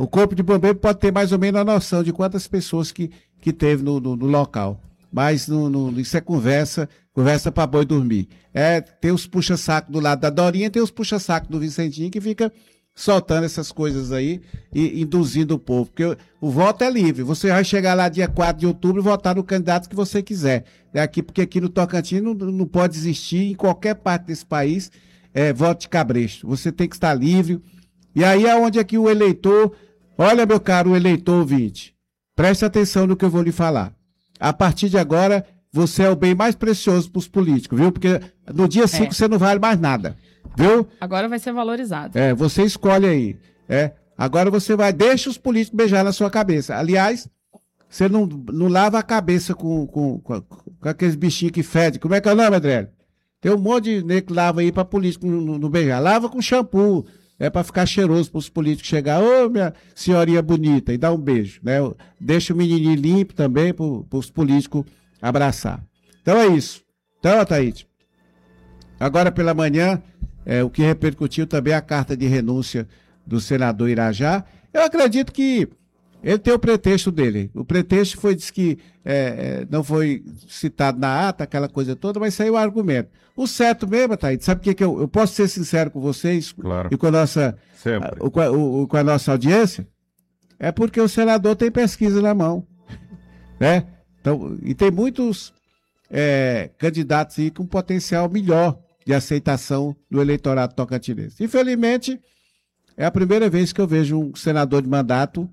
o Corpo de Bombeiro pode ter mais ou menos a noção de quantas pessoas que teve no local. Mas isso é conversa para boi dormir. Tem os puxa-saco do lado da Dorinha, tem os puxa-saco do Vicentinho que fica soltando essas coisas aí e induzindo o povo. Porque o voto é livre. Você vai chegar lá dia 4 de outubro e votar no candidato que você quiser. Porque aqui no Tocantins não pode existir, em qualquer parte desse país, voto de cabresto. Você tem que estar livre. E aí é onde aqui o eleitor... Olha, meu caro eleitor ouvinte, preste atenção no que eu vou lhe falar. A partir de agora, você é o bem mais precioso para os políticos, viu? Porque no dia 5 você não vale mais nada, viu? Agora vai ser valorizado. Você escolhe aí. Agora você deixa os políticos beijar na sua cabeça. Aliás, você não lava a cabeça com aqueles bichinhos que fedem. Como é que é o nome, André? Tem um monte de nego que lava aí para político não beijar. Lava com shampoo. Para ficar cheiroso para os políticos chegar, ô minha senhorinha bonita, e dar um beijo, né? Deixa o menininho limpo também para os políticos abraçar. Então é isso. Então, Ataíde, agora pela manhã, o que repercutiu também a carta de renúncia do senador Irajá. Eu acredito que ele tem o pretexto dele. O pretexto diz que não foi citado na ata, aquela coisa toda, mas saiu o argumento. O certo mesmo, Thaís, sabe o que eu posso ser sincero com vocês? Claro. E com a nossa, com a nossa audiência? É porque o senador tem pesquisa na mão, né? Então, e tem muitos candidatos aí com potencial melhor de aceitação do eleitorado tocantinense. Infelizmente, é a primeira vez que eu vejo um senador de mandato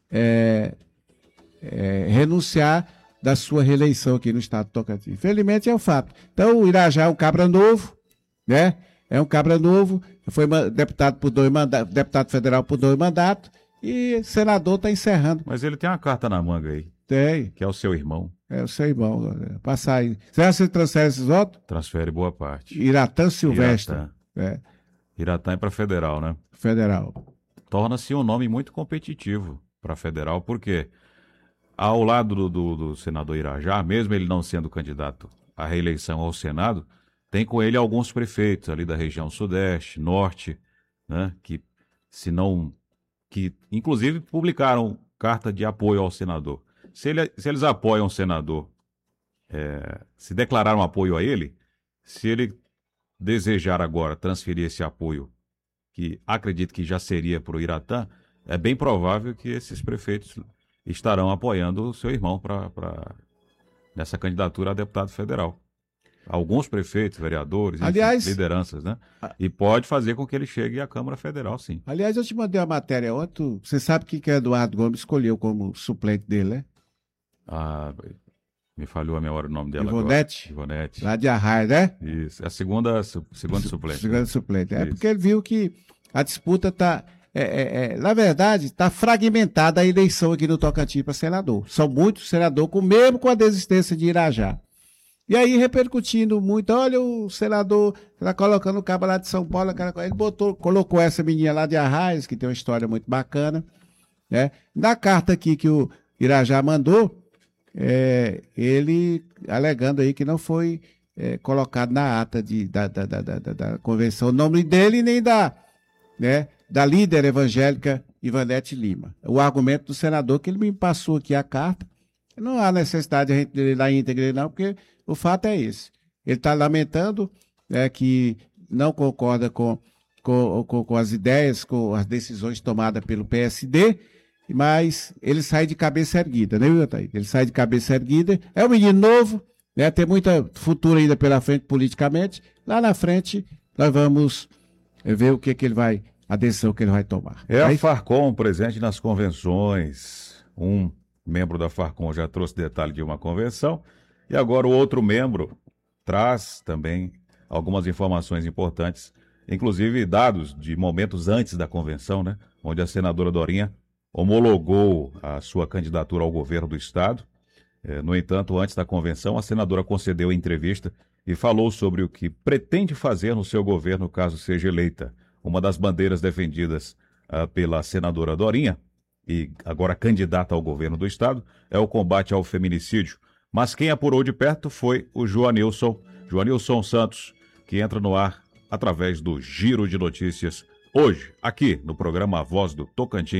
renunciar da sua reeleição aqui no estado do Tocantins. Infelizmente é um fato. Então o Irajá é um cabra novo, né? É um cabra novo, foi deputado federal por 2 mandatos e senador está encerrando. Mas ele tem uma carta na manga aí. Tem. Que é o seu irmão. É o seu irmão. Passar aí. Será que você transfere esses votos? Transfere boa parte. Iratã Silvestre. Iratã é para federal, né? Federal. Torna-se um nome muito competitivo para federal, porque ao lado do senador Irajá, mesmo ele não sendo candidato à reeleição ao Senado, tem com ele alguns prefeitos ali da região sudeste, norte, né, que inclusive publicaram carta de apoio ao senador. Se eles apoiam o senador, se declararam apoio a ele, se ele desejar agora transferir esse apoio, que acredito que já seria para o Iratã, é bem provável que esses prefeitos estarão apoiando o seu irmão nessa candidatura a deputado federal. Alguns prefeitos, vereadores, aliás, lideranças, né? E pode fazer com que ele chegue à Câmara Federal, sim. Aliás, eu te mandei uma matéria ontem. Você sabe que Eduardo Gomes escolheu como suplente dele, né? Me falhou a memória o nome dela Ivonete. agora. Ivonete. Lá de Arraia, né? Isso. É a segunda suplente. Segunda suplente. Porque ele viu que a disputa está... na verdade, está fragmentada a eleição aqui no Tocantins para senador. São muitos senadores, mesmo com a desistência de Irajá. E aí, repercutindo muito, olha, o senador está colocando o cabo lá de São Paulo, ele colocou essa menina lá de Arraias, que tem uma história muito bacana, né? Na carta aqui que o Irajá mandou, ele alegando aí que não foi colocado na ata da convenção o nome dele nem da líder evangélica Ivonete Lima. O argumento do senador que ele me passou aqui a carta, não há necessidade de a gente ler na íntegra não, porque o fato é esse. Ele está lamentando que não concorda com as ideias, com as decisões tomadas pelo PSD, mas ele sai de cabeça erguida, né, Wilton? Ele sai de cabeça erguida, é um menino novo, né, tem muita futuro ainda pela frente politicamente. Lá na frente nós vamos ver o que ele vai, a decisão que ele vai tomar. A Farcom presente nas convenções. Um membro da Farcom já trouxe detalhe de uma convenção e agora o outro membro traz também algumas informações importantes, inclusive dados de momentos antes da convenção, né, onde a senadora Dorinha homologou a sua candidatura ao governo do estado. No entanto, antes da convenção, a senadora concedeu entrevista e falou sobre o que pretende fazer no seu governo caso seja eleita. Uma das bandeiras defendidas pela senadora Dorinha, e agora candidata ao governo do estado, é o combate ao feminicídio. Mas quem apurou de perto foi o Joanilson Santos, que entra no ar através do Giro de Notícias, hoje, aqui no programa A Voz do Tocantins,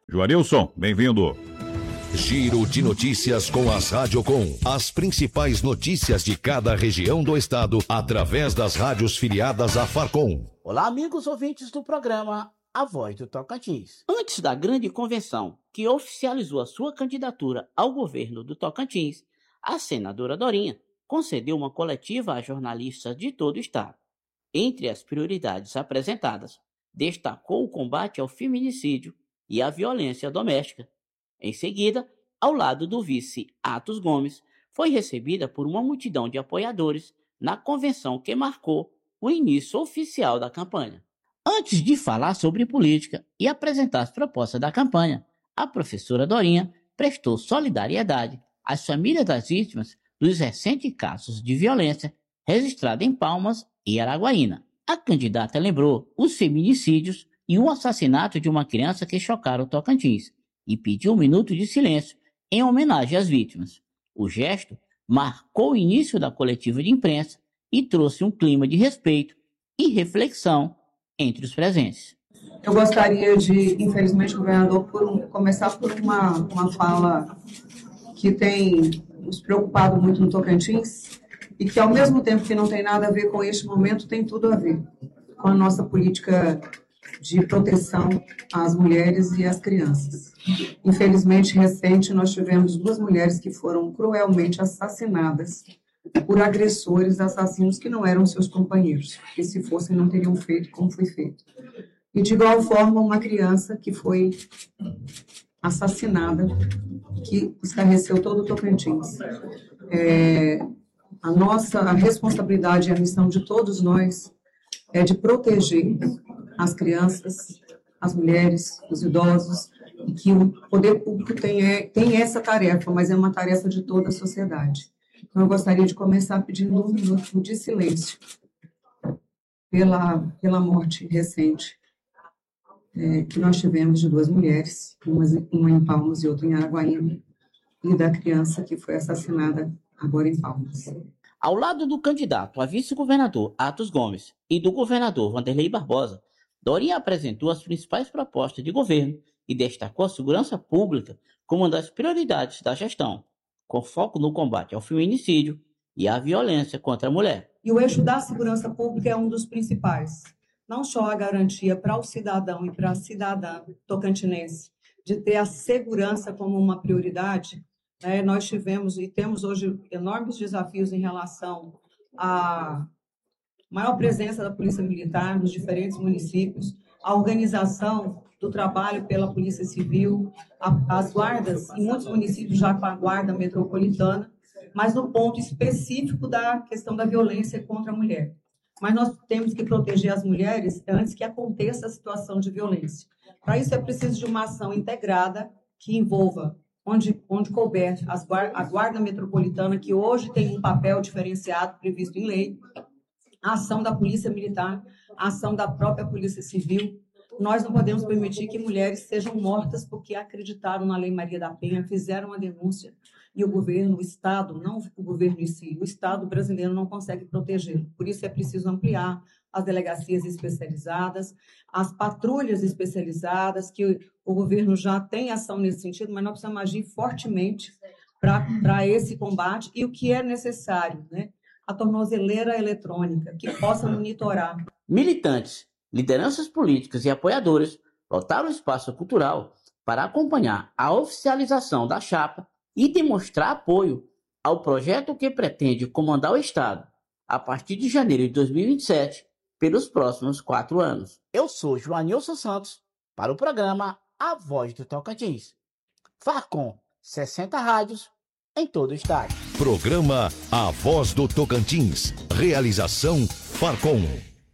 Joanilson, bem-vindo. Giro de notícias com as Radiocom. As principais notícias de cada região do estado através das rádios filiadas à Farcom. Olá, amigos ouvintes do programa A Voz do Tocantins. Antes da grande convenção que oficializou a sua candidatura ao governo do Tocantins, a senadora Dorinha concedeu uma coletiva a jornalistas de todo o estado. Entre as prioridades apresentadas, destacou o combate ao feminicídio e à violência doméstica. Em seguida, ao lado do vice Atos Gomes, foi recebida por uma multidão de apoiadores na convenção que marcou o início oficial da campanha. Antes de falar sobre política e apresentar as propostas da campanha, a professora Dorinha prestou solidariedade às famílias das vítimas dos recentes casos de violência registrados em Palmas e Araguaína. A candidata lembrou os feminicídios e o assassinato de uma criança que chocaram o Tocantins e pediu um minuto de silêncio em homenagem às vítimas. O gesto marcou o início da coletiva de imprensa e trouxe um clima de respeito e reflexão entre os presentes. Eu gostaria de, infelizmente, governador, começar por uma fala que tem nos preocupado muito no Tocantins e que, ao mesmo tempo que não tem nada a ver com este momento, tem tudo a ver com a nossa política de proteção às mulheres e às crianças. Infelizmente, recente, nós tivemos 2 mulheres que foram cruelmente assassinadas por agressores, assassinos que não eram seus companheiros, que se fossem não teriam feito como foi feito. E de igual forma, uma criança que foi assassinada, que estarreceu todo o Tocantins. A responsabilidade e a missão de todos nós é de proteger as crianças, as mulheres, os idosos, e que o poder público tem essa tarefa, mas é uma tarefa de toda a sociedade. Então, eu gostaria de começar pedindo um minuto de silêncio pela morte recente que nós tivemos de 2 mulheres, uma em Palmas e outra em Araguaína, e da criança que foi assassinada agora em Palmas. Ao lado do candidato a vice-governador Atos Gomes e do governador Wanderlei Barbosa, Dorinha apresentou as principais propostas de governo e destacou a segurança pública como uma das prioridades da gestão, com foco no combate ao feminicídio e à violência contra a mulher. E o eixo da segurança pública é um dos principais. Não só a garantia para o cidadão e para a cidadã tocantinense de ter a segurança como uma prioridade, né? Nós tivemos e temos hoje enormes desafios em relação à maior presença da Polícia Militar nos diferentes municípios, a organização do trabalho pela Polícia Civil, as guardas, em muitos municípios já com a Guarda Metropolitana, mas no ponto específico da questão da violência contra a mulher. Mas nós temos que proteger as mulheres antes que aconteça a situação de violência. Para isso é preciso de uma ação integrada que envolva, onde couber, a Guarda Metropolitana, que hoje tem um papel diferenciado previsto em lei, a ação da Polícia Militar, a ação da própria Polícia Civil. Nós não podemos permitir que mulheres sejam mortas porque acreditaram na Lei Maria da Penha, fizeram a denúncia e o governo, o Estado, não o governo em si, o Estado brasileiro não consegue protegê-lo. Por isso é preciso ampliar as delegacias especializadas, as patrulhas especializadas, que o governo já tem ação nesse sentido, mas nós precisamos agir fortemente para esse combate e o que é necessário, né? A tornozeleira eletrônica, que possa monitorar. Militantes, lideranças políticas e apoiadores lotaram o espaço cultural para acompanhar a oficialização da chapa e demonstrar apoio ao projeto que pretende comandar o Estado a partir de janeiro de 2027 pelos próximos 4 anos. Eu sou Joanilson Santos para o programa A Voz do Tocantins. Farcom, 60 rádios em todo o estado. Programa A Voz do Tocantins. Realização Farcom.